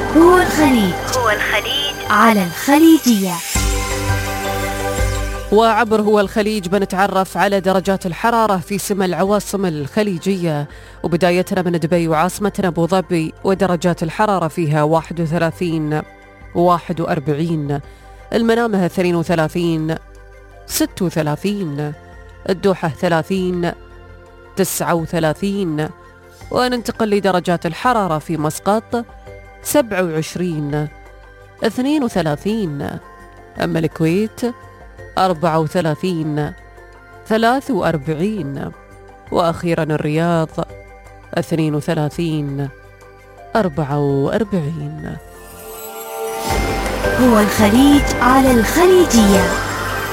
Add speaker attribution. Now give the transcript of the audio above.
Speaker 1: هو الخليج على الخليجية.
Speaker 2: وعبر هو الخليج بنتعرف على درجات الحرارة في سما العواصم الخليجية، وبدايتنا من دبي وعاصمتنا أبو ظبي، ودرجات الحرارة فيها 31 41، المنامة 32 36، الدوحة 30 39، وننتقل لدرجات الحرارة في مسقط 27 32، أما الكويت 34 43، وأخيرا الرياض 32 44.
Speaker 1: هو الخليج على الخليجية.